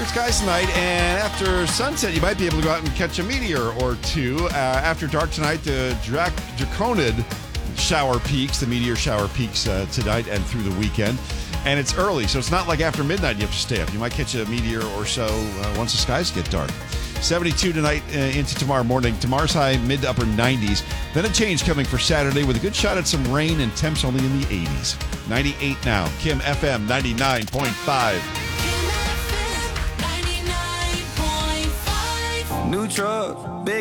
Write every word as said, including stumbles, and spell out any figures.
skies tonight, and after sunset, you might be able to go out and catch a meteor or two. Uh, after dark tonight, the Drac- Draconid shower peaks, the meteor shower peaks uh, tonight and through the weekend. And it's early, so it's not like after midnight you have to stay up. You might catch a meteor or so uh, once the skies get dark. seventy-two tonight uh, into tomorrow morning. Tomorrow's high mid to upper nineties. Then a change coming for Saturday with a good shot at some rain and temps only in the eighties. ninety-eight now. Kim F M ninety-nine point five. New truck, big